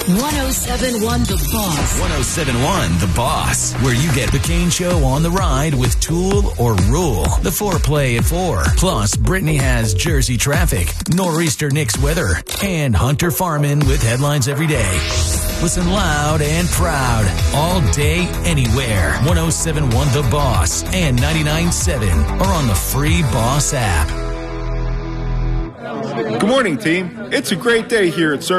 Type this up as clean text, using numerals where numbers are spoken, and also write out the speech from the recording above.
1071 The Boss. 1071 The Boss, where you get the Kane Show on the ride with Tool or Rule. The foreplay at 4. Plus, Brittany has Jersey traffic, Nor'easter Knicks weather, and Hunter Farman with headlines every day. Listen loud and proud all day, anywhere. 1071 The Boss and 99.7 are on the free Boss app. Good morning, team. It's a great day here at